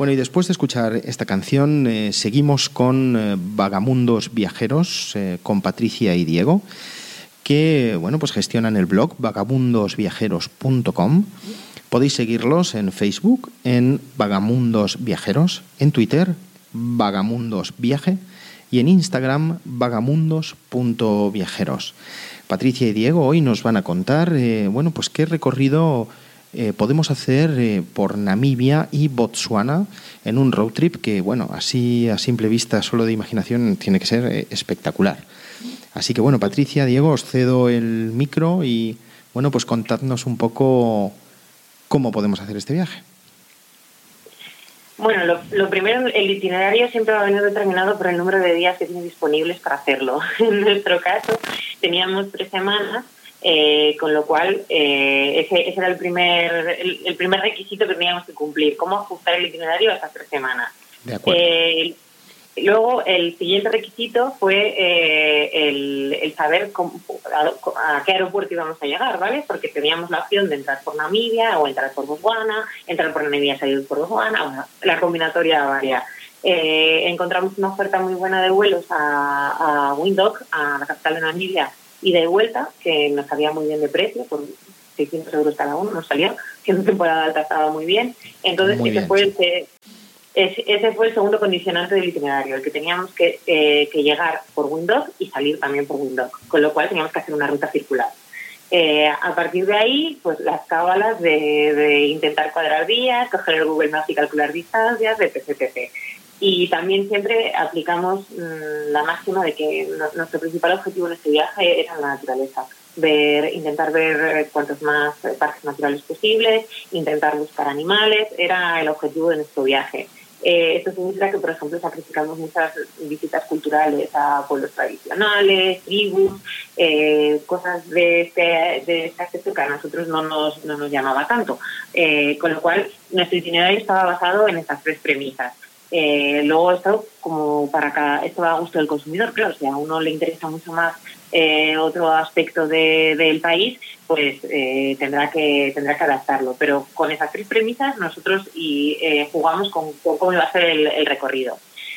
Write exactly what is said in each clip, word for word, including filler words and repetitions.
Bueno, y después de escuchar esta canción, eh, seguimos con eh, Vagamundos Viajeros, eh, con Patricia y Diego, que bueno, pues gestionan el blog vagamundos viajeros punto com. Podéis seguirlos en Facebook, en Vagamundos Viajeros, en Twitter, Vagamundos Viaje, y en Instagram, vagamundos punto viajeros. Patricia y Diego hoy nos van a contar, eh, bueno, pues qué recorrido eh, podemos hacer eh, por Namibia y Botsuana en un road trip que, bueno, así a simple vista, solo de imaginación, tiene que ser eh, espectacular. Así que, bueno, Patricia, Diego, os cedo el micro y, bueno, pues contadnos un poco cómo podemos hacer este viaje. Bueno, lo, lo primero, el itinerario siempre va a venir determinado por el número de días que tiene disponibles para hacerlo. En nuestro caso, teníamos tres semanas, eh, con lo cual eh, ese, ese era el primer, el, el primer requisito que teníamos que cumplir, cómo ajustar el itinerario a estas tres semanas. De acuerdo. Eh, Luego, el siguiente requisito fue eh, el, el saber cómo, a, a qué aeropuerto íbamos a llegar, ¿vale? Porque teníamos la opción de entrar por Namibia o entrar por Botswana, entrar por Namibia y salir por Botswana, bueno, la combinatoria varía. Eh, encontramos una oferta muy buena de vuelos a, a Windhoek, a la capital de Namibia, y de vuelta, que nos salía muy bien de precio, por seiscientos euros cada uno, nos salía, que en temporada alta estaba muy bien. Entonces, muy ese bien, fue sí. el que... Ese fue el segundo condicionante del itinerario, el que teníamos que, eh, que llegar por Windhoek y salir también por Windhoek, con lo cual teníamos que hacer una ruta circular. Eh, a partir de ahí, pues las cábalas de, de intentar cuadrar días, coger el Google Maps y calcular distancias, etc, etcétera. Y también siempre aplicamos mmm, la máxima de que no, nuestro principal objetivo en este viaje era la naturaleza. Ver, intentar ver cuantos más parques naturales posibles, intentar buscar animales, era el objetivo de nuestro viaje. Eh, esto significa que, por ejemplo, sacrificamos muchas visitas culturales a pueblos tradicionales, tribus, eh, cosas de este, de este aspecto que a nosotros no nos, no nos llamaba tanto. Eh, con lo cual, nuestro itinerario estaba basado en estas tres premisas. Eh, luego, esto, como para cada, esto va a gusto del consumidor, claro, si a uno le interesa mucho más eh, otro aspecto de, del país, pues eh, tendrá que tendrá que adaptarlo. Pero con esas tres premisas nosotros y, eh, jugamos con, con cómo iba a ser el, el recorrido.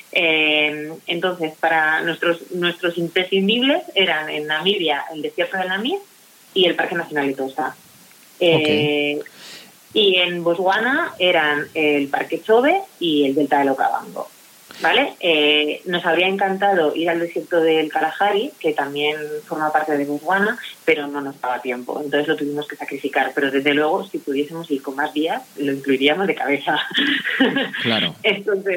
Eh, entonces, para nuestros nuestros imprescindibles eran en Namibia el desierto de Namib y el Parque Nacional de Tosa. Eh, okay. Y en Botswana eran el Parque Chobe y el Delta del Okavango. ¿Vale? Eh, nos habría encantado ir al desierto del Kalahari, que también forma parte de Botswana, pero no nos daba tiempo, entonces lo tuvimos que sacrificar. Pero desde luego, si pudiésemos ir con más días, lo incluiríamos de cabeza. Claro. Entonces,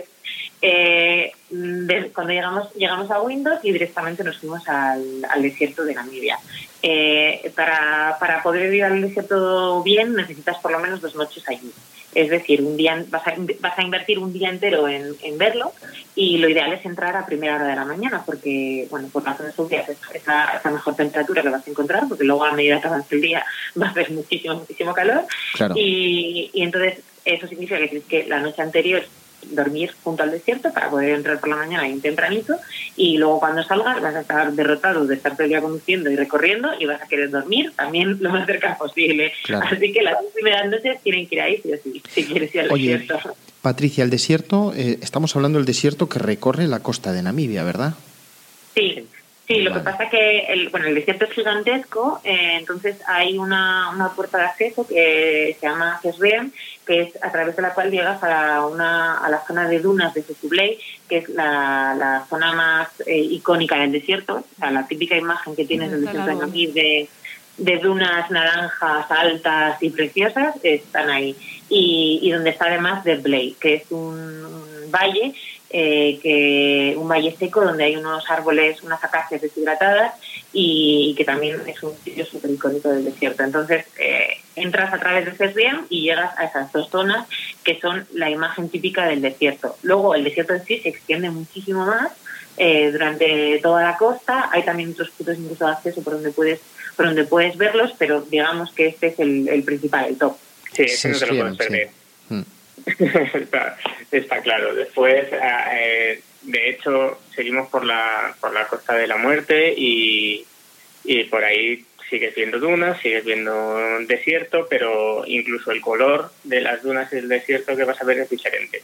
eh, de, cuando llegamos llegamos a Windhoek y directamente nos fuimos al, al desierto de Namibia. Eh, para, para poder ir al desierto bien, necesitas por lo menos dos noches allí. Es decir, un día vas a, vas a invertir un día entero en, en verlo y lo ideal es entrar a primera hora de la mañana porque, bueno, por razones obvias es, es, la, es la mejor temperatura que vas a encontrar porque luego a medida que avance el día va a hacer muchísimo, muchísimo calor. Claro. Y, y entonces eso significa que tienes que la noche anterior dormir junto al desierto para poder entrar por la mañana bien tempranito y luego cuando salgas vas a estar derrotado de estar todo el día conduciendo y recorriendo y vas a querer dormir también lo más cerca posible. Claro. Así que las dos primeras noches tienen que ir ahí sí o sí, si quieres ir al Oye, desierto. Patricia, el desierto, eh, estamos hablando del desierto que recorre la costa de Namibia, ¿verdad? Sí. Sí, lo vale. que pasa es que el, bueno, el desierto es gigantesco, eh, entonces hay una, una puerta de acceso que se llama Kesriem, que es a través de la cual llegas a la, una, a la zona de dunas de Sossublay, que es la, la zona más eh, icónica del desierto, o sea, la típica imagen que tienes del desierto de Namib de, de dunas naranjas altas y preciosas, están ahí. Y, y donde está además de Blay, que es un, un valle Eh, que un valle seco donde hay unos árboles, unas acacias deshidratadas y, y que también es un sitio súper icónico del desierto. Entonces eh, entras a través de Kesriem y llegas a esas dos zonas que son la imagen típica del desierto. Luego el desierto en sí se extiende muchísimo más eh, durante toda la costa. Hay también otros puntos incluso de acceso por donde puedes por donde puedes verlos, pero digamos que este es el, el principal, el top. Sí, eso no te lo puedes perder. Sí. Mm. está, está claro. Después, eh, de hecho, seguimos por la por la Costa de la Muerte y, y por ahí sigues viendo dunas, sigues viendo desierto, pero incluso el color de las dunas y el desierto que vas a ver es diferente.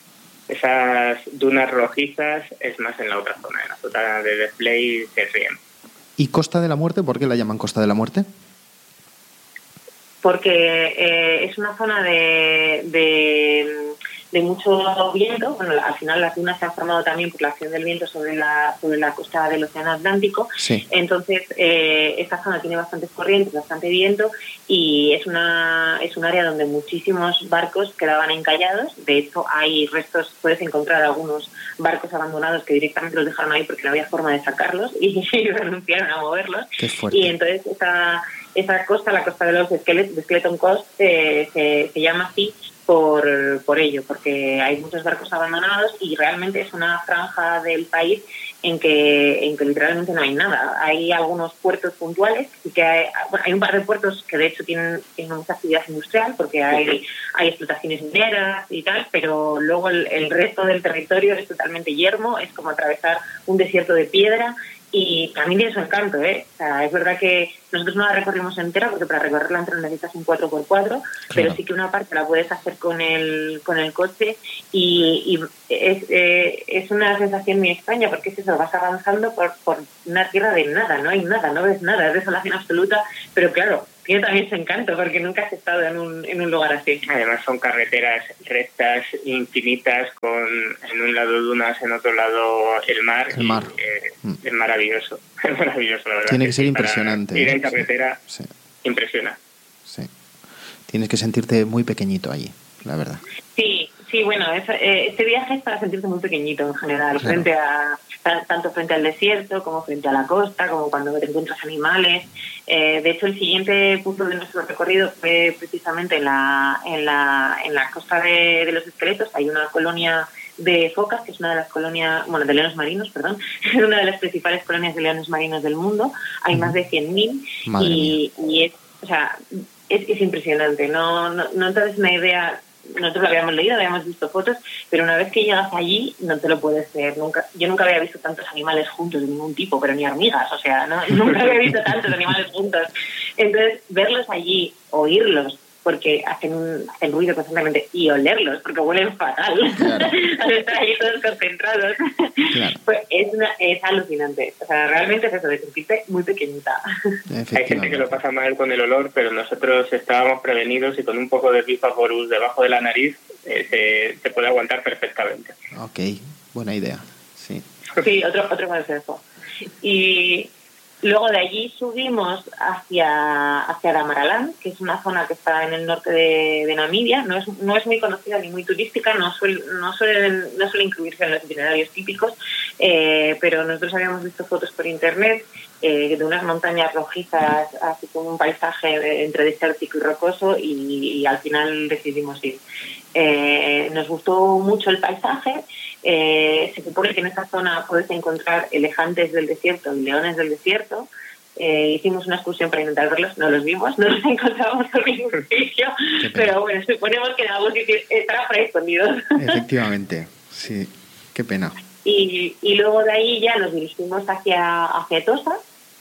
esas dunas rojizas es más en la otra zona, en la zona de Desplay se ríen. ¿Y Costa de la Muerte? ¿Por qué la llaman Costa de la Muerte? Porque eh, es una zona de, de, de mucho viento. Bueno, al final las dunas se han formado también por la acción del viento sobre la, sobre la costa del Océano Atlántico. Sí. Entonces, eh, esta zona tiene bastantes corrientes, bastante viento, y es una es un área donde muchísimos barcos quedaban encallados. De hecho, hay restos, puedes encontrar algunos barcos abandonados que directamente los dejaron ahí porque no había forma de sacarlos y, y renunciaron a moverlos. Qué fuerte. Y entonces esa... Esa costa, la costa de los Skeleton, de Skeleton Coast, eh, se, se llama así por, por ello, porque hay muchos barcos abandonados y realmente es una franja del país en que, en que literalmente no hay nada. Hay algunos puertos puntuales, y que hay, bueno, hay un par de puertos que de hecho tienen, tienen mucha actividad industrial porque hay, hay explotaciones mineras y tal, pero luego el, el resto del territorio es totalmente yermo, es como atravesar un desierto de piedra. Y también tiene su encanto, ¿eh? O sea, es verdad que nosotros no la recorrimos entera porque para recorrerla entera necesitas un cuatro por cuatro, claro. Pero sí que una parte la puedes hacer con el con el coche y, y es, eh, es una sensación muy extraña porque es eso, vas avanzando por, por una tierra de nada, no hay nada, no ves nada, es desolación absoluta, pero claro, tiene también su encanto porque nunca has estado en un, en un lugar así. Además son carreteras rectas, infinitas, con en un lado dunas, en otro lado el mar. El mar. Y, eh, mm. Es maravilloso, es maravilloso, la verdad. Tiene que ser sí, impresionante. Ir en carretera sí. impresiona. Sí. Tienes que sentirte muy pequeñito allí, la verdad. Sí, sí, bueno, es, eh, este viaje es para sentirse muy pequeñito en general, claro. frente a tanto frente al desierto como frente a la costa, como cuando te encuentras animales. Eh, de hecho, el siguiente punto de nuestro recorrido fue precisamente en la en la en la costa de, de los Esqueletos. Hay una colonia de focas, que es una de las colonias, bueno, de leones marinos, perdón, es una de las principales colonias de leones marinos del mundo. Hay uh-huh. más de cien mil y, y es, o sea, es, es impresionante. No, no, no te das una idea. Nosotros lo habíamos leído, habíamos visto fotos, pero una vez que llegas allí no te lo puedes creer. Nunca, yo nunca había visto tantos animales juntos de ningún tipo, pero ni hormigas, o sea, no, nunca había visto tantos animales juntos. Entonces, verlos allí, oírlos, porque hacen, un, hacen ruido constantemente, y olerlos, porque huelen fatal, claro. Al estar ahí todos concentrados, claro. Pues es, una, es alucinante. O sea, realmente es eso, de sentirte muy pequeñita. Hay gente que lo pasa mal con el olor, pero nosotros estábamos prevenidos y con un poco de Bifavorus debajo de la nariz eh, se, se puede aguantar perfectamente. Ok, buena idea, sí. Sí, otro, otro consejo. Y... luego de allí subimos hacia hacia Damaraland, que es una zona que está en el norte de, de Namibia. No es no es muy conocida ni muy turística, no suele no suele, no suele incluirse en los itinerarios típicos, eh, pero nosotros habíamos visto fotos por internet eh, de unas montañas rojizas, así como un paisaje entre desértico y rocoso, y, y al final decidimos ir. Eh, nos gustó mucho el paisaje. Eh, se supone que en esta zona puedes encontrar elefantes del desierto y leones del desierto. Eh, hicimos una excursión para intentar verlos, no los vimos, no los encontramos por ningún sitio, pero bueno, suponemos que en algún sitio estarán por ahí escondidos. Efectivamente, sí, qué pena. Y, y luego de ahí ya nos dirigimos hacia, hacia Tosa.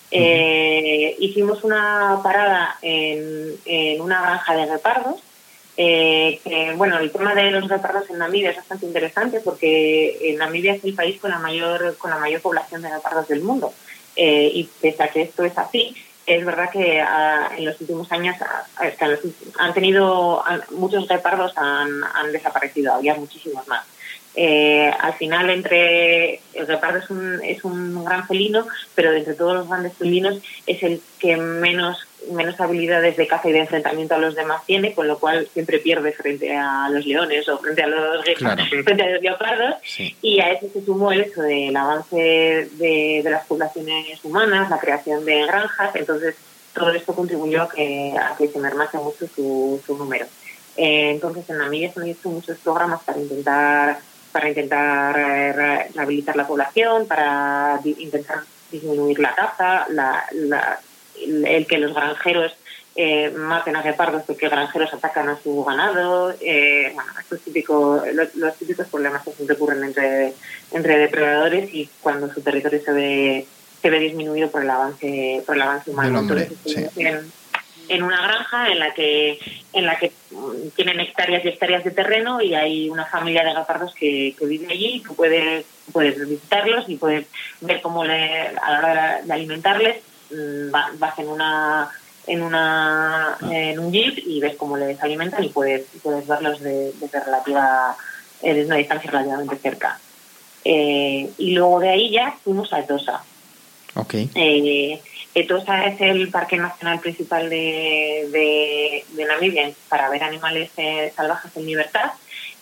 Eh, uh-huh. Hicimos una parada en, en una granja de guepardos. Eh, que, bueno, el tema de los guepardos en Namibia es bastante interesante porque en Namibia es el país con la mayor con la mayor población de guepardos del mundo, eh, y pese a que esto es así, es verdad que a, en los últimos años a, a, los, han tenido a, muchos guepardos han, han desaparecido, había muchísimos más. Eh, al final, entre el guepardo es un, es un gran felino, pero de entre todos los grandes felinos es el que menos menos habilidades de caza y de enfrentamiento a los demás tiene, con lo cual siempre pierde frente a los leones o frente a los claro. frente a los leopardos, sí. Y a eso se sumó el hecho del avance de, de las poblaciones humanas, la creación de granjas. Entonces todo esto contribuyó a que, a que se mermase mucho su, su número. Eh, entonces en Namibia se han hecho muchos programas para intentar para intentar eh, rehabilitar la población, para di- intentar disminuir la caza, la, la el que los granjeros eh, maten a guepardos porque granjeros atacan a su ganado, eh, bueno, estos típicos, los, los típicos problemas que siempre ocurren entre, entre depredadores y cuando su territorio se ve se ve disminuido por el avance por el avance humano. Hombre, Entonces, sí. en, en una granja en la que en la que tienen hectáreas y hectáreas de terreno y hay una familia de gapardos que, que vive allí. Tú puedes, puedes visitarlos y puedes ver cómo le, a la hora de alimentarles vas en una en una en un jeep y ves cómo les alimentan y puedes puedes verlos de, desde relativa desde una distancia relativamente cerca. Eh, y luego de ahí ya fuimos a Etosa. Okay. Eh, Etosa es el parque nacional principal de, de, de Namibia para ver animales eh, salvajes en libertad.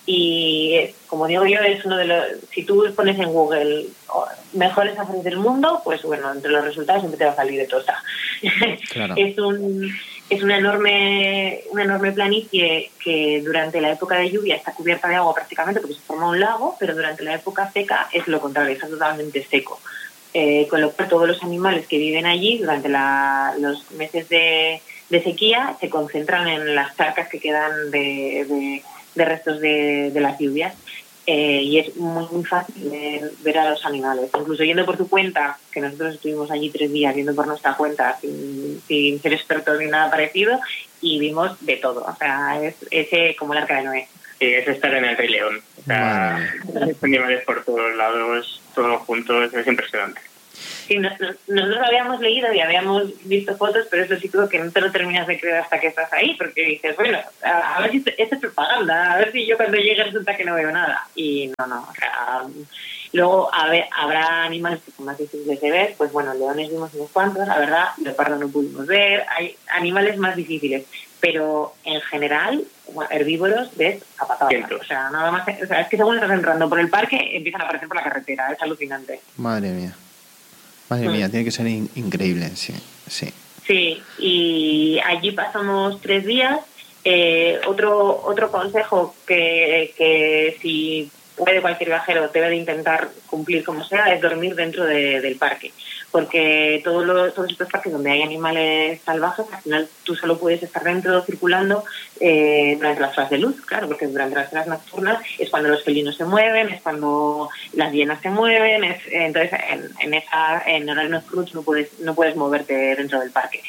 Y como digo yo, es uno de los, si tú pones en Google mejores safaris del mundo, pues bueno, entre los resultados siempre te va a salir Etosa. Claro. es un es una enorme una enorme planicie que durante la época de lluvia está cubierta de agua prácticamente porque se forma un lago, pero durante la época seca es lo contrario, está totalmente seco. Eh, con lo cual todos los animales que viven allí durante la, los meses de, de sequía se concentran en las charcas que quedan de, de, de restos de, de las lluvias. Eh, y es muy, muy fácil ver, ver a los animales. Incluso yendo por tu cuenta, que nosotros estuvimos allí tres días yendo por nuestra cuenta sin, sin ser expertos ni nada parecido, y vimos de todo. O sea, es, es como el Arca de Noé. Sí, es estar en el Rey León. O sea, animales por todos lados, todos juntos, es impresionante. Sí, nosotros, nosotros habíamos leído y habíamos visto fotos, pero eso sí creo que no te lo terminas de creer hasta que estás ahí, porque dices, bueno, a, a ver si esto es propaganda, a ver si yo cuando llegue resulta que no veo nada. Y no, no, o sea, luego a ver, habrá animales que son más difíciles de ver, pues bueno, leones vimos unos cuantos, la verdad, leopardo no pudimos ver, hay animales más difíciles, pero en general, bueno, herbívoros ves a patadas. O sea, nada más, o sea, es que según estás entrando por el parque, empiezan a aparecer por la carretera, es alucinante. Madre mía. Madre mía, tiene que ser in- increíble, sí, sí. Sí, y allí pasamos tres días. Eh, otro otro consejo que, que si puede cualquier viajero debe de intentar cumplir como sea es dormir dentro de, del parque, porque todos los, todos estos parques donde hay animales salvajes, al final tú solo puedes estar dentro circulando eh, durante las horas de luz, claro, porque durante las horas nocturnas es cuando los felinos se mueven, es cuando las hienas se mueven, es, entonces en, en esa en horario nocturno no puedes no puedes moverte dentro del parque.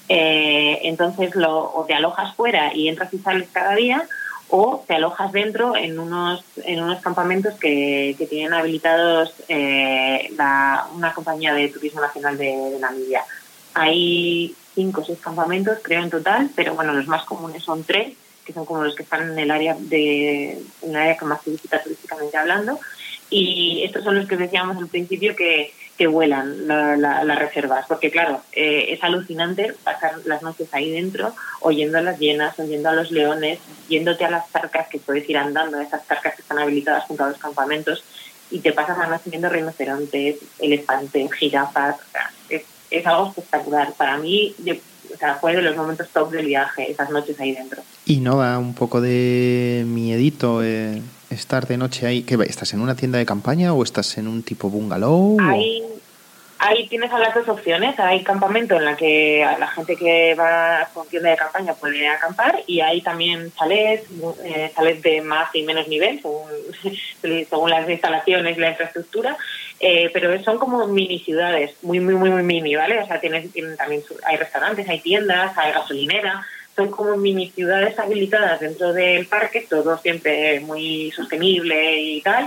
Eh, entonces lo, o te alojas fuera y entras y sales cada día, o te alojas dentro en unos en unos campamentos que, que tienen habilitados eh, la, una compañía de turismo nacional de, de Namibia. Hay cinco o seis campamentos, creo, en total, pero bueno, los más comunes son tres, que son como los que están en el área de en el área que más se visita turísticamente hablando, y estos son los que decíamos al principio que que vuelan la, la, las reservas, porque claro, eh, es alucinante pasar las noches ahí dentro, oyendo a las hienas, oyendo a los leones, yéndote a las charcas, que puedes ir andando a esas charcas que están habilitadas junto a los campamentos, y te pasas la noche viendo rinocerontes, elefantes, jirafas, o sea, es, es algo espectacular. Para mí, yo, o sea, fue de los momentos top del viaje, esas noches ahí dentro. ¿Y no da un poco de miedito eh, estar de noche ahí? ¿Qué, ¿Estás en una tienda de campaña o estás en un tipo bungalow? Ahí, ahí tienes a las dos opciones. Hay campamento en la que la gente que va con tienda de campaña puede acampar, y hay también chalets, eh, chalets de más y menos nivel, según, según las instalaciones y la infraestructura, eh, pero son como mini ciudades, muy, muy, muy, muy mini, ¿vale? O sea, tienes, tienen también, hay restaurantes, hay tiendas, hay gasolinera. Son como mini ciudades habilitadas dentro del parque, todo siempre muy sostenible y tal,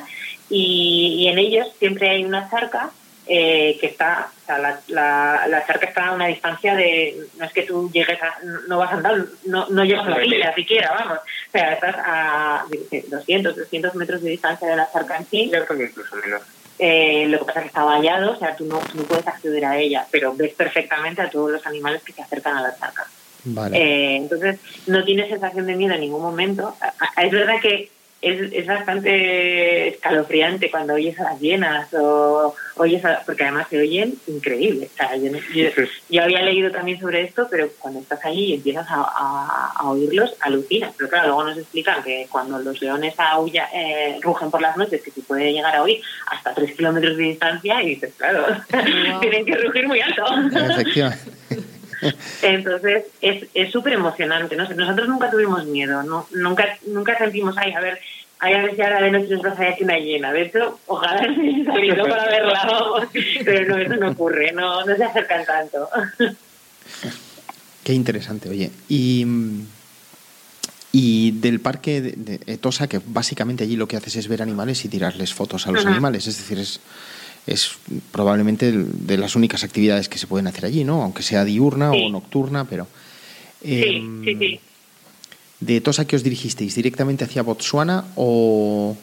y, y en ellos siempre hay una charca eh, que está, o sea, la, la, la charca está a una distancia de, no es que tú llegues a, no vas a andar, no, no llegas a la orilla siquiera, vamos, o sea, estás a doscientos, trescientos metros de distancia de la charca en sí. Yo creo que incluso menos. Eh, lo que pasa es que está vallado, o sea, tú no, tú no puedes acceder a ella, pero ves perfectamente a todos los animales que se acercan a la charca. Vale. Eh, entonces no tienes sensación de miedo en ningún momento. Es verdad que es, es bastante escalofriante cuando oyes a las hienas o oyes a, porque además se oyen increíble. O sea, yo, yo, yo había leído también sobre esto, pero cuando estás allí y empiezas a, a, a oírlos, alucinas. Pero claro, luego nos explican que cuando los leones aulla, eh, rugen por las noches, que se puede llegar a oír hasta tres kilómetros de distancia, y dices, claro, wow. Tienen que rugir muy alto. Efectivamente. Entonces es es súper emocionante, ¿no? Nosotros nunca tuvimos miedo, no nunca nunca sentimos, ay, a ver, ay, a ver si ahora de noche nos hay aquí una hiena. De hecho, ojalá se salido para verla, pero no, eso no ocurre, no, no se acercan tanto. Qué interesante, oye. Y, y del parque de, de Etosa, que básicamente allí lo que haces es ver animales y tirarles fotos a los uh-huh. animales, es decir, es, es probablemente de las únicas actividades que se pueden hacer allí, ¿no? Aunque sea diurna sí. o nocturna, pero... Eh, sí, sí, sí. ¿De Etosa qué os dirigisteis? ¿Directamente hacia Botsuana o,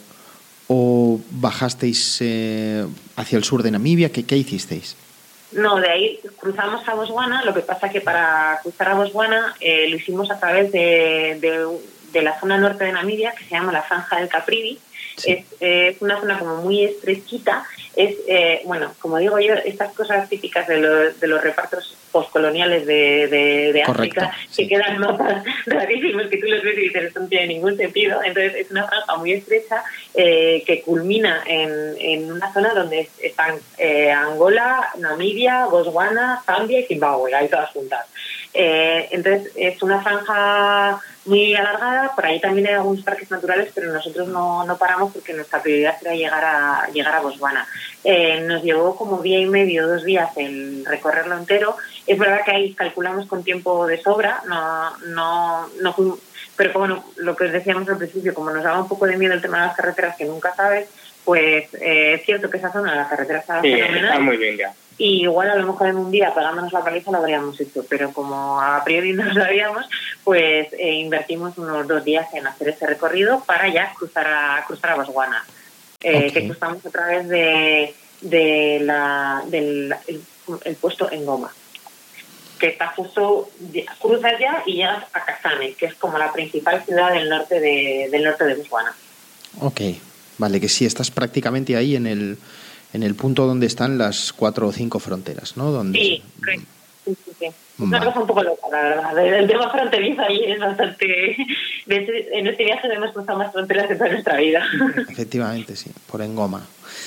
o bajasteis eh, hacia el sur de Namibia? ¿Qué, qué hicisteis? No, de ahí cruzamos a Botswana, lo que pasa que para cruzar a Botswana eh, lo hicimos a través de, de, de la zona norte de Namibia, que se llama la Franja del Caprivi. Sí. Es eh, una zona como muy estrechita. Es, eh, bueno, como digo yo, estas cosas típicas de los, de los repartos postcoloniales de, de, de África, sí. que quedan mapas rarísimos que tú los ves y dices, esto no tiene ningún sentido. Entonces es una franja muy estrecha eh, que culmina en, en una zona donde están eh, Angola, Namibia, Botswana, Zambia y Zimbabue, ahí todas juntas. Eh, entonces es una franja muy alargada. Por ahí también hay algunos parques naturales, pero nosotros no, no paramos porque nuestra prioridad era llegar a llegar a Botswana. Eh, nos llevó como día y medio, dos días el recorrerlo entero. Es verdad que ahí calculamos con tiempo de sobra, no, no, no fuimos, pero bueno, lo que os decíamos al principio, como nos daba un poco de miedo el tema de las carreteras, que nunca sabes, pues eh, es cierto que esa zona, la carretera está sí, fenomenal. Está muy bien ya. Y igual a lo mejor en un día pegándonos la paliza lo habríamos hecho, pero como a priori no lo sabíamos, pues eh, invertimos unos dos días en hacer ese recorrido para ya cruzar a cruzar a Botswana, eh, okay. que cruzamos a través de, de la del el, el puesto en Goma, que está justo, cruzas ya y llegas a Kasane, que es como la principal ciudad del norte de del norte de Botswana. Ok, vale, que sí, estás prácticamente ahí en el en el punto donde están las cuatro o cinco fronteras, ¿no? Donde sí, sí, sí, sí. Es una cosa un poco loca, la verdad. El tema fronterizo ahí es bastante... En este viaje hemos cruzado más fronteras que toda nuestra vida. Efectivamente, sí, por Ngoma.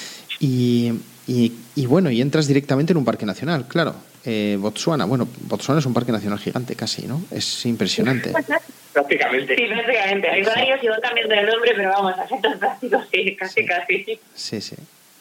Y, y, y bueno, y entras directamente en un parque nacional, claro. Eh, Botsuana, bueno, Botsuana es un parque nacional gigante casi, ¿no? Es impresionante. Prácticamente. Sí, prácticamente. Hay varios y van cambiando de nombre, pero vamos, a efectos prácticos sí, casi, sí. casi. Sí, sí.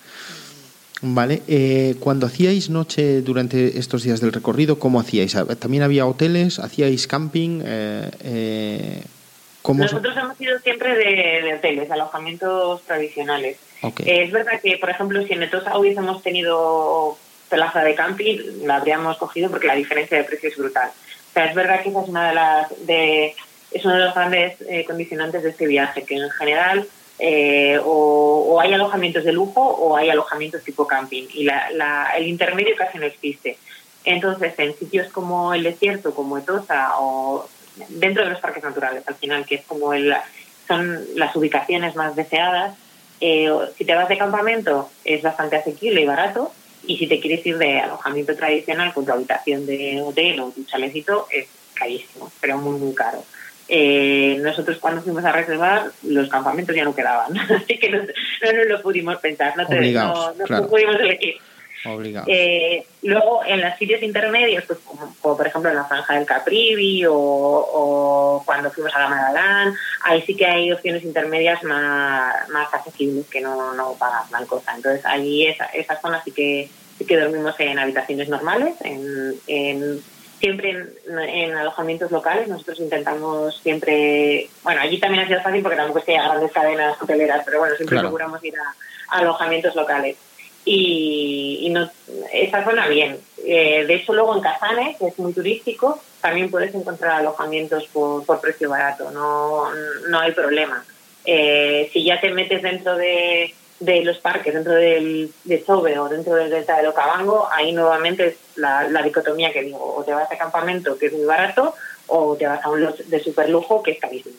Vale, eh, cuando hacíais noche durante estos días del recorrido, ¿cómo hacíais? ¿También había hoteles? ¿Hacíais camping? Eh, eh, ¿cómo Nosotros hemos ido siempre de, de hoteles, alojamientos tradicionales. Okay. Eh, es verdad que, por ejemplo, si en Etosa hubiésemos tenido plaza de camping, la habríamos cogido porque la diferencia de precio es brutal. O sea, es verdad que esa es una de las de es uno de los grandes eh, condicionantes de este viaje, que en general Eh, o, o hay alojamientos de lujo o hay alojamientos tipo camping y la, la, el intermedio casi no existe. Entonces, en sitios como el desierto, como Etosa o dentro de los parques naturales, al final, que es como el, son las ubicaciones más deseadas, eh, si te vas de campamento es bastante asequible y barato, y si te quieres ir de alojamiento tradicional con tu habitación de hotel o tu chalecito es carísimo, pero muy muy caro. Eh, nosotros cuando fuimos a reservar los campamentos ya no quedaban, así que no, no nos lo pudimos pensar, no, te, Obligados, no, no, claro. no pudimos elegir. Obligados. Eh, luego en los sitios intermedios, pues como, como por ejemplo en la Franja del Caprivi o, o cuando fuimos a la Magalán, ahí sí que hay opciones intermedias más, más accesibles que no, no pagas mal cosa. Entonces allí esa, esa zona sí que sí que dormimos en habitaciones normales, en, en siempre en, en alojamientos locales. Nosotros intentamos siempre, bueno, allí también ha sido fácil porque tampoco es que haya grandes cadenas hoteleras, pero bueno, siempre claro. procuramos ir a, a alojamientos locales. Y, y no, esa zona bien. Eh, de hecho, luego en Kasane, que es muy turístico, también puedes encontrar alojamientos por, por precio barato, no, no hay problema. Eh, si ya te metes dentro de, de los parques, dentro del de Chobe o dentro del delta del Okavango, ahí nuevamente es la, la dicotomía que digo, o te vas a campamento, que es muy barato, o te vas a un lot de superlujo, que es carísimo.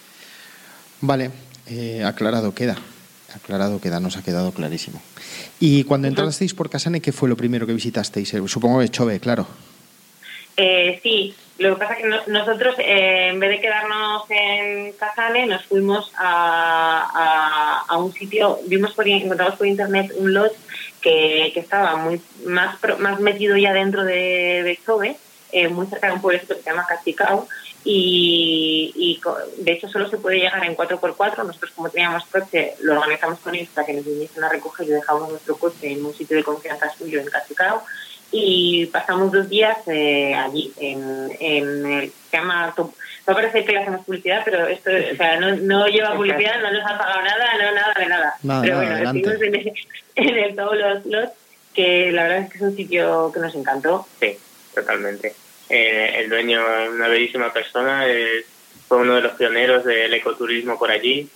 Vale, eh, aclarado queda. Aclarado queda, nos ha quedado clarísimo. Y cuando entrasteis por Kasane, ¿qué fue lo primero que visitasteis? Supongo que Chobe, claro. Eh, sí, lo que pasa es que no, nosotros, eh, en vez de quedarnos en Kasane, nos fuimos a, a, a un sitio, vimos por, encontramos por internet un lot que, que estaba muy más, más metido ya dentro de, de Chobe, eh, muy cerca de un pueblo que se llama Casticao, y, y de hecho solo se puede llegar en cuatro por cuatro. Nosotros, como teníamos coche, lo organizamos con ellos para que nos viniesen a recoger y dejamos nuestro coche en un sitio de confianza suyo en Casticao, y pasamos dos días eh, allí, en, en el se llama, va a parecer que le hacemos publicidad, pero esto, o sea, no, no lleva publicidad, no nos ha pagado nada, no nada de nada. nada pero nada, bueno, estuvimos en el, en el Todos los que la verdad es que es un sitio que nos encantó. Sí, totalmente. Eh, el dueño es una bellísima persona, es, fue uno de los pioneros del ecoturismo por allí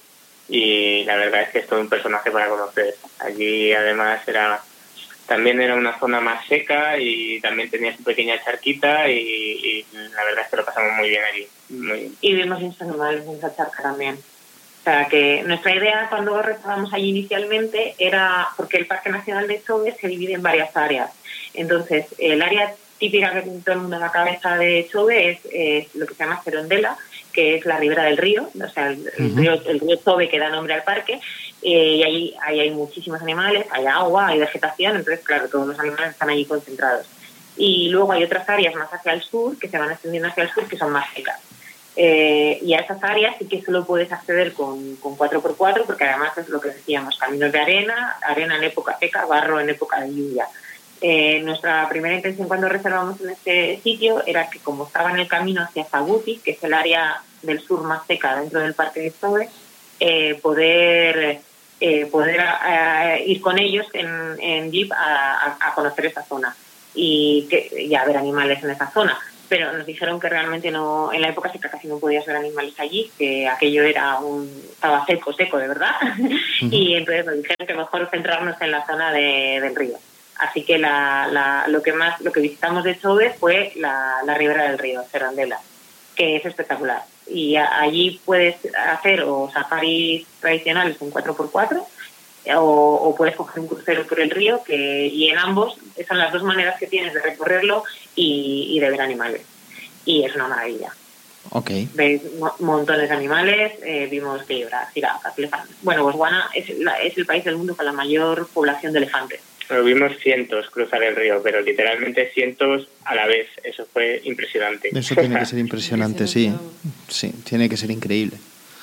y la verdad es que es todo un personaje para conocer. Allí además era también era una zona más seca y también tenía su pequeña charquita y, y la verdad es que lo pasamos muy bien allí. Muy bien. Y vimos muchos animales en esa charca también. O sea, que nuestra idea cuando reservamos allí inicialmente era, porque el Parque Nacional de Chove se divide en varias áreas. Entonces, el área típica que tiene todo el mundo en la cabeza de Chove es, es lo que se llama Cerondela, que es la ribera del río, o sea, el, uh-huh. el río, el río Chove que da nombre al parque, eh, y ahí, ahí hay muchísimos animales, hay agua, hay vegetación, entonces, claro, todos los animales están allí concentrados. Y luego hay otras áreas más hacia el sur, que se van extendiendo hacia el sur, que son más secas. Eh, y a esas áreas sí que solo puedes acceder con, con cuatro por cuatro, porque además es lo que decíamos, caminos de arena, arena en época seca, barro en época de lluvia. Eh, nuestra primera intención cuando reservamos en este sitio era que como estaba en el camino hacia Saguti, que es el área del sur más seca dentro del Parque de Chove, eh, poder, eh, poder eh, ir con ellos en, en jeep a, a conocer esa zona y, que, y a ver animales en esa zona. Pero nos dijeron que realmente no, en la época seca casi no podías ver animales allí, que aquello era un, estaba seco, seco de verdad, uh-huh. y entonces nos dijeron que mejor centrarnos en la zona de, del río. Así que la, la, lo que más lo que visitamos de Chove fue la, la ribera del río, Cerondela, que es espectacular. Y a, allí puedes hacer o safaris tradicionales en cuatro por cuatro o, o puedes coger un crucero por el río, que y en ambos son las dos maneras que tienes de recorrerlo y, y de ver animales. Y es una maravilla. Okay. Ves mo- montones de animales, eh, vimos que llorar, jirafas, elefantes. Bueno, Botswana es, la, es el país del mundo con la mayor población de elefantes. Pero vimos cientos cruzar el río, pero literalmente cientos a la vez. Eso fue impresionante. Eso tiene que ser impresionante, sí. Sí, tiene que ser increíble.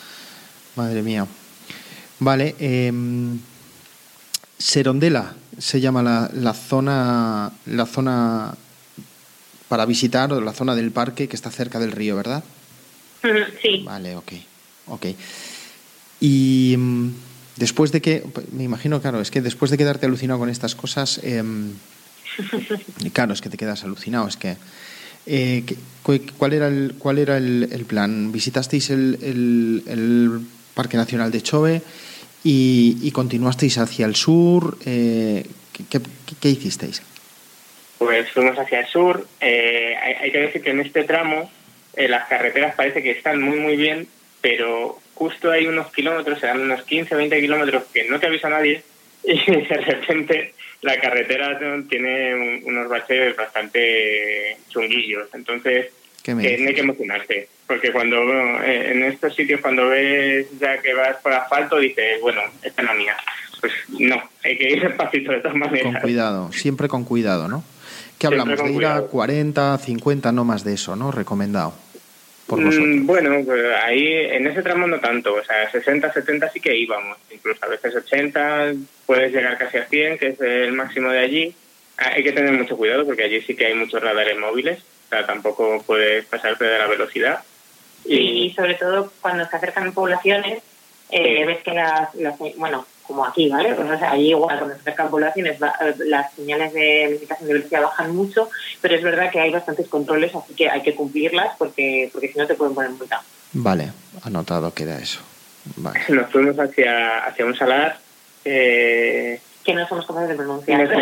Madre mía. Vale, eh, Cerondela se llama la, la zona la zona para visitar, o la zona del parque que está cerca del río, ¿verdad? Sí. Vale, ok, ok. Y um, después de que, me imagino, claro, es que después de quedarte alucinado con estas cosas, eh, claro, es que te quedas alucinado, es que eh, ¿cuál era el cuál era el, el plan? ¿Visitasteis el, el, el Parque Nacional de Chove y, y continuasteis hacia el sur? Eh, ¿qué, qué, ¿Qué hicisteis? Pues fuimos hacia el sur. Eh, hay, hay que decir que en este tramo eh, las carreteras parece que están muy muy bien, pero justo hay unos kilómetros, serán unos quince o veinte kilómetros que no te avisa nadie y de repente la carretera tiene un, unos baches bastante chunguillos. Entonces eh, no hay que emocionarse, porque cuando eh, en estos sitios cuando ves ya que vas por asfalto dices, bueno, esta es la mía. Pues no, hay que ir despacito de todas maneras. Con cuidado, siempre con cuidado, ¿no? ¿Qué hablamos? ¿De ir a cuarenta, cincuenta, no más de eso, ¿no? Recomendado por vosotros. Mm, bueno, pues ahí en ese tramo no tanto, o sea, sesenta, setenta sí que íbamos, incluso a veces ochenta, puedes llegar casi a cien, que es el máximo de allí. Hay que tener mucho cuidado porque allí sí que hay muchos radares móviles, o sea, tampoco puedes pasarte de la velocidad. Y, y sobre todo cuando se acercan poblaciones, eh, sí. ves que las, las, bueno, como aquí, ¿vale? O sea, allí igual cuando se acercan poblaciones las señales de limitación de velocidad bajan mucho, pero es verdad que hay bastantes controles, así que hay que cumplirlas porque porque si no te pueden poner multa. Vale, anotado queda eso. Vale. Nos fuimos hacia, hacia un salar eh... que no somos capaces de pronunciar. No,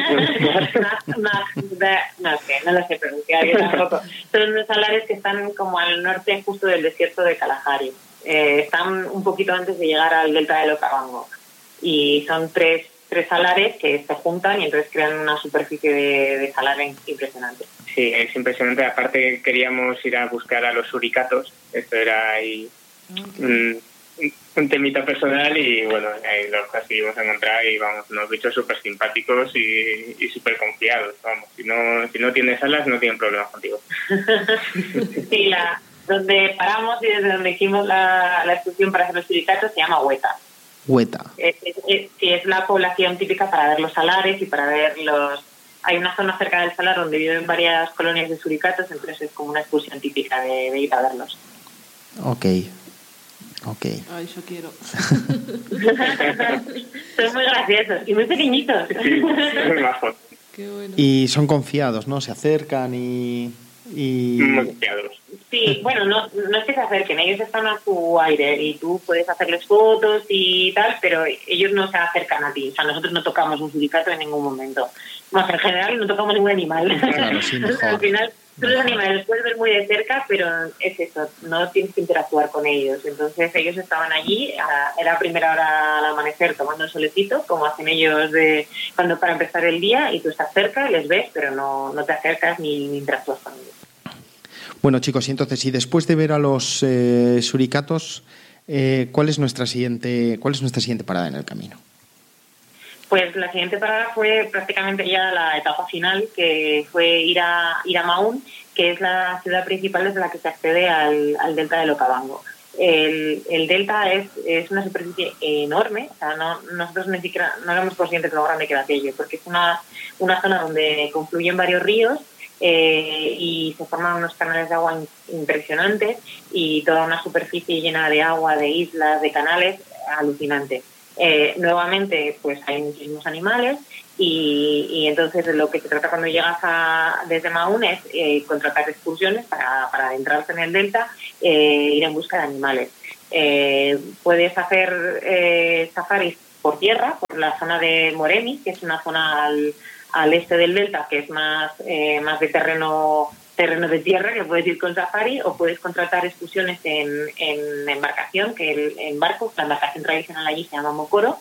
no sé, no lo sé pronunciar yo tampoco. Son unos salares que están como al norte justo del desierto de Kalahari. Eh, están un poquito antes de llegar al delta del Okavango. Y son tres, tres salares que se juntan y entonces crean una superficie de, de salar impresionante. Sí, es impresionante. Aparte queríamos ir a buscar a los suricatos. Esto era ahí okay. un, un temita personal y bueno, ahí los conseguimos encontrar y vamos, unos bichos súper simpáticos y, y súper confiados. Vamos, si no, si no tienes alas no tienen problemas contigo. Sí, la, donde paramos y desde donde hicimos la, la excursión para hacer los suricatos se llama Hueta. Hueta. Es, es, es, sí, es la población típica para ver los salares y para ver los hay una zona cerca del salar donde viven varias colonias de suricatos, entonces es como una excursión típica de, de ir a verlos. Ok, ok. Ay, yo quiero. Son muy graciosos y muy pequeñitos. Sí, muy majos. Qué bueno. Y son confiados, ¿no? Se acercan y... y... Muy confiados. Sí, bueno, no, no es que se acerquen, ellos están a su aire y tú puedes hacerles fotos y tal, pero ellos no se acercan a ti. O sea, nosotros no tocamos un suricato en ningún momento. Más en general no tocamos ningún animal. Claro, sí, mejor. Al final, tú los animales los puedes ver muy de cerca, pero es eso, no tienes que interactuar con ellos. Entonces ellos estaban allí, a, era primera hora al amanecer tomando el solecito, como hacen ellos de cuando para empezar el día, y tú estás cerca, les ves, pero no, no te acercas ni, ni interactúas con ellos. Bueno, chicos, y entonces, y después de ver a los eh, suricatos, eh, ¿cuál es nuestra siguiente, cuál es nuestra siguiente parada en el camino? Pues la siguiente parada fue prácticamente ya la etapa final, que fue ir a ir a Mahón, que es la ciudad principal desde la que se accede al, al delta del Okavango. El, el delta es, es una superficie enorme, o sea, no, nosotros ni siquiera no éramos conscientes de lo grande que era aquello, porque es una, una zona donde confluyen varios ríos. Eh, y se forman unos canales de agua impresionantes y toda una superficie llena de agua, de islas, de canales, alucinante. Eh, nuevamente, pues hay muchísimos animales y, y entonces lo que se trata cuando llegas a, desde Mahón es eh, contratar excursiones para, para adentrarse en el delta, eh, ir en busca de animales. Eh, puedes hacer eh, safaris por tierra, por la zona de Moremi, que es una zona al al este del delta, que es más eh, más de terreno terreno de tierra, que puedes ir con safari, o puedes contratar excursiones en, en embarcación, que el, en barco, la embarcación tradicional allí se llama Mokoro,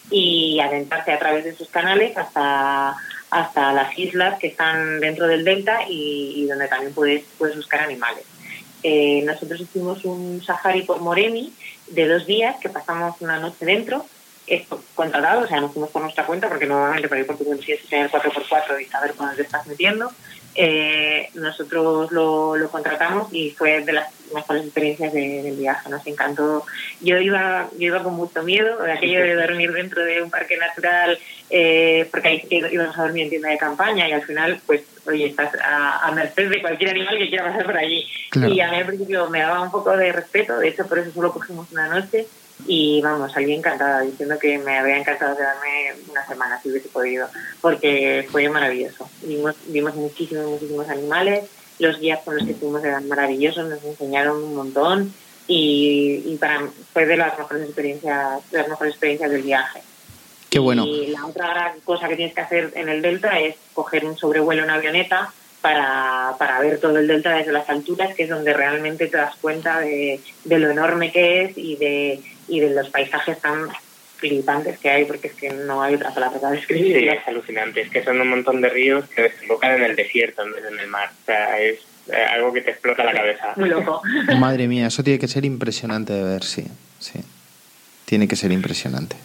y adentrarse a través de esos canales hasta hasta las islas que están dentro del delta y, y donde también puedes, puedes buscar animales. Eh, nosotros hicimos un safari por Moremi de dos días, que pasamos una noche dentro. Esto contratado, o sea, nos fuimos por nuestra cuenta, porque normalmente para ir por tu cuenta tienes que tener cuatro por cuatro y saber cuándo te estás metiendo. Eh, nosotros lo, lo contratamos y fue de las mejores experiencias de, del viaje, nos encantó. Yo iba yo iba con mucho miedo de aquello de dormir dentro de un parque natural, eh, porque ahí íbamos a dormir en tienda de campaña y al final, pues, oye, estás a, a merced de cualquier animal que quiera pasar por allí. Claro. Y a mí al principio me daba un poco de respeto, de hecho por eso solo cogimos una noche. Y vamos, salí encantada, diciendo que me había encantado quedarme una semana si hubiese podido, porque fue maravilloso. Vimos, vimos muchísimos, muchísimos animales, los guías con los que estuvimos eran maravillosos, nos enseñaron un montón y, y para fue de las mejores experiencias, de las mejores experiencias del viaje. Qué bueno. Y la otra cosa que tienes que hacer en el delta es coger un sobrevuelo en avioneta para, para ver todo el delta desde las alturas, que es donde realmente te das cuenta de, de lo enorme que es y de y de los paisajes tan flipantes que hay, porque es que no hay otra palabra para describir. Sí, es alucinante, es que son un montón de ríos que desembocan en el desierto en vez de en el mar, o sea, es eh, algo que te explota la cabeza. Muy loco. Madre mía, eso tiene que ser impresionante de ver, sí, sí, tiene que ser impresionante.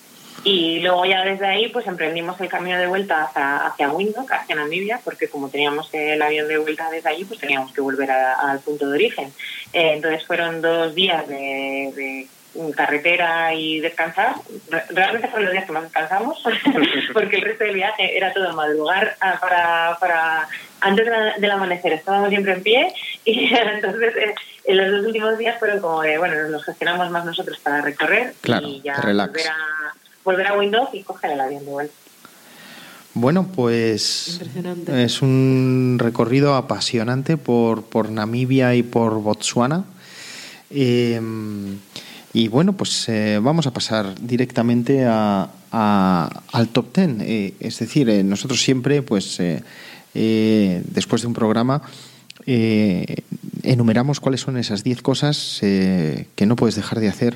Y luego ya desde ahí pues emprendimos el camino de vuelta hacia, hacia Windhoek, hacia Namibia, porque como teníamos el avión de vuelta desde allí, pues teníamos que volver a, al punto de origen. Eh, entonces fueron dos días de, de carretera y descansar. Realmente fueron los días que más descansamos, porque el resto del viaje era todo madrugar para, para antes de la, del amanecer. Estábamos siempre en pie y entonces eh, en los dos últimos días fueron como de, bueno, nos gestionamos más nosotros para recorrer, claro, y ya volver a, volver a Windhoek y coger el avión de vuelta. Bueno, pues es un recorrido apasionante por, por Namibia y por Botsuana. Eh, y bueno, pues eh, vamos a pasar directamente a, a, al top ten. Eh, es decir, eh, nosotros siempre, pues eh, eh, después de un programa, eh, enumeramos cuáles son esas diez cosas eh, que no puedes dejar de hacer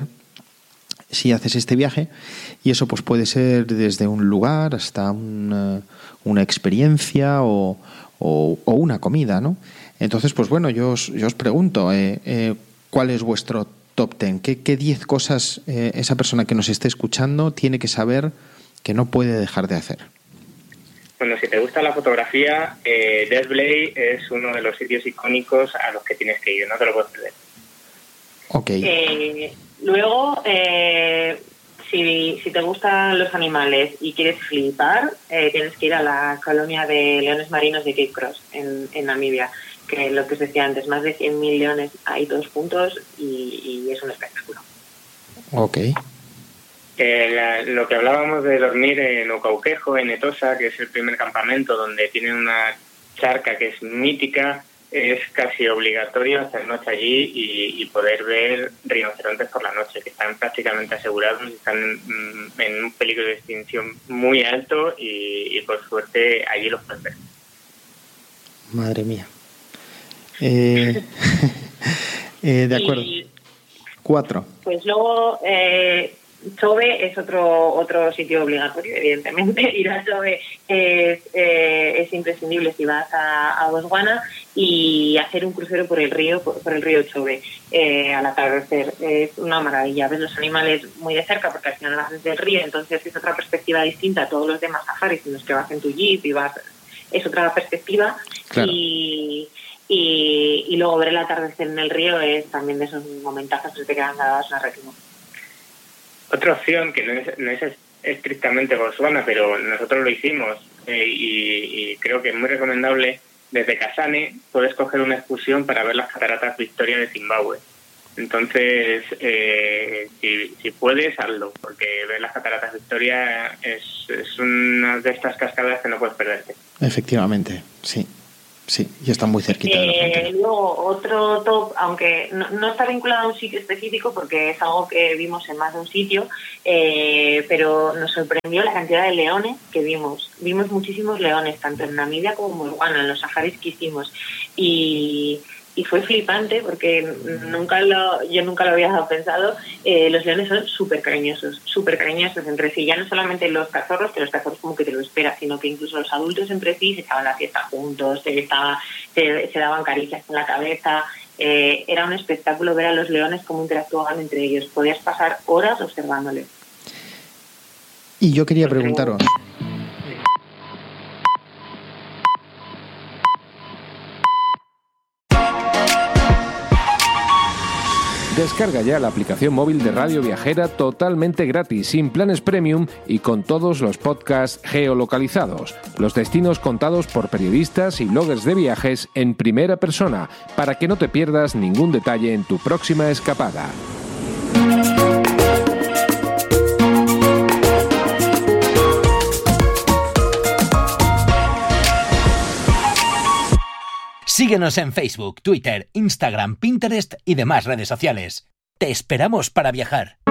si haces este viaje, y eso pues puede ser desde un lugar hasta una, una experiencia o, o, o una comida, ¿no? Entonces, pues bueno, yo os, yo os pregunto, eh, eh, ¿cuál es vuestro top ten? ¿Qué, qué diez cosas eh, esa persona que nos esté escuchando tiene que saber que no puede dejar de hacer? Bueno, si te gusta la fotografía, eh, Death Valley es uno de los sitios icónicos a los que tienes que ir, no te lo puedes perder. Ok. Eh, luego, eh, si si, si te gustan los animales y quieres flipar, eh, tienes que ir a la colonia de leones marinos de Cape Cross, en, en Namibia, que lo que os decía antes, más de cien mil leones ahí todos juntos y, y es un espectáculo. Ok. Eh, la, lo que hablábamos de dormir en Ocauquejo, en Etosa, que es el primer campamento donde tienen una charca que es mítica, es casi obligatorio hacer noche allí y, y poder ver rinocerontes por la noche, que están prácticamente asegurados y están en, en un peligro de extinción muy alto y, y por suerte allí los puedes ver. Madre mía. Eh, eh, de acuerdo. Y, Cuatro. Pues luego... Eh, Chobe es otro otro sitio obligatorio, evidentemente. Ir a Chobe es, eh, es imprescindible si vas a, a Botswana, y hacer un crucero por el río por, por el río Chobe eh, al atardecer. Es una maravilla. Ves los animales muy de cerca porque al final vas desde el río, entonces es otra perspectiva distinta a todos los demás safaris en los que vas en tu jeep y vas... Es otra perspectiva. Claro. Y... Y, y luego ver el atardecer en el río es también de esos momentazos que te quedan grabados en la retina. Otra opción que no es, no es estrictamente Botswana, pero nosotros lo hicimos eh, y, y creo que es muy recomendable. Desde Kasane puedes coger una excursión para ver las cataratas Victoria de Zimbabue. Entonces, eh, si, si puedes, hazlo, porque ver las cataratas Victoria es, es una de estas cascadas que no puedes perderte. Efectivamente, sí. Sí, y está muy cerquita de la frontera. Eh, luego, otro top, aunque no, no está vinculado a un sitio específico porque es algo que vimos en más de un sitio, eh, pero nos sorprendió la cantidad de leones que vimos. Vimos muchísimos leones, tanto en Namibia como en Botswana, en los safaris que hicimos. Y... Y fue flipante porque nunca lo, yo nunca lo había pensado. Eh, los leones son súper cariñosos, súper cariñosos entre sí. Ya no solamente los cachorros, que los cachorros como que te lo esperas, sino que incluso los adultos entre sí se echaban la fiesta juntos, se, estaba, se, se daban caricias en la cabeza. Eh, era un espectáculo ver a los leones cómo interactuaban entre ellos. Podías pasar horas observándoles. Y yo quería preguntaros... Descarga ya la aplicación móvil de Radio Viajera totalmente gratis, sin planes premium y con todos los podcasts geolocalizados. Los destinos contados por periodistas y bloggers de viajes en primera persona, para que no te pierdas ningún detalle en tu próxima escapada. Síguenos en Facebook, Twitter, Instagram, Pinterest y demás redes sociales. ¡Te esperamos para viajar!